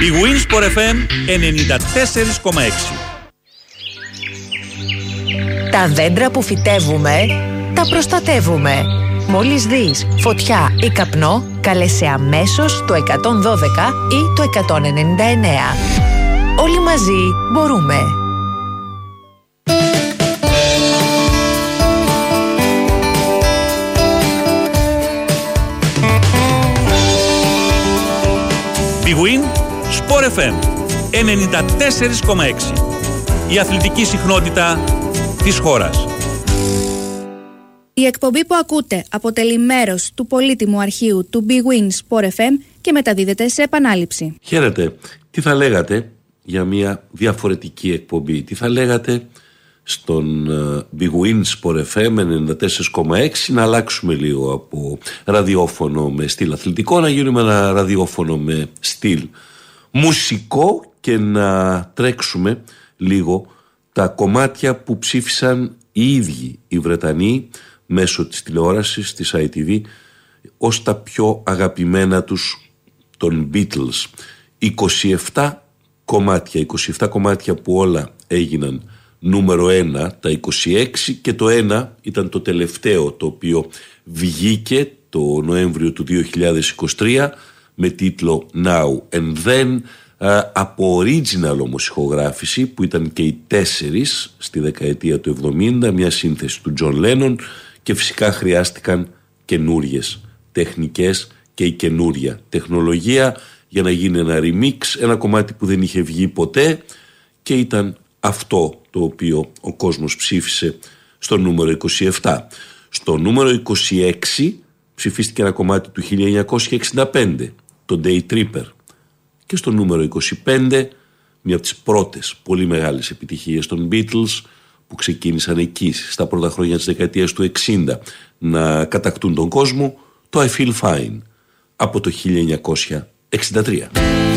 Η Winsport FM 94,6. Τα δέντρα που φυτεύουμε, τα προστατεύουμε. Μόλις δεις φωτιά ή καπνό, κάλεσε αμέσως το 112 ή το 199. Όλοι μαζί μπορούμε. Big Win Sport FM 94,6. Η αθλητική συχνότητα της χώρας. Η εκπομπή που ακούτε αποτελεί μέρος του πολύτιμου αρχείου του Big Win Sport FM και μεταδίδεται σε επανάληψη. Χαίρετε. Τι θα λέγατε για μια διαφορετική εκπομπή? Τι θα λέγατε στον Big Win Sport FM 94,6 να αλλάξουμε λίγο από ραδιόφωνο με στυλ αθλητικό, να γίνουμε ένα ραδιόφωνο με στυλ μουσικό και να τρέξουμε λίγο τα κομμάτια που ψήφισαν οι ίδιοι οι Βρετανοί μέσω της τηλεόρασης, της ITV, ως τα πιο αγαπημένα τους των Beatles. 27 κομμάτια που όλα έγιναν νούμερο 1, τα 26, και το 1 ήταν το τελευταίο, το οποίο βγήκε το Νοέμβριο του 2023 με τίτλο Now and Then, από original όμως ηχογράφηση που ήταν και οι 4 στη δεκαετία του 70, μια σύνθεση του John Lennon, και φυσικά χρειάστηκαν καινούριες τεχνικές και η καινούρια τεχνολογία για να γίνει ένα remix, ένα κομμάτι που δεν είχε βγει ποτέ, και ήταν αυτό το οποίο ο κόσμος ψήφισε στο νούμερο 27. Στο νούμερο 26 ψηφίστηκε ένα κομμάτι του 1965, το Day Tripper. Και στο νούμερο 25, μια από τις πρώτες πολύ μεγάλες επιτυχίες των Beatles, που ξεκίνησαν εκεί στα πρώτα χρόνια της δεκαετίας του 60 να κατακτούν τον κόσμο, το I Feel Fine από το 1963.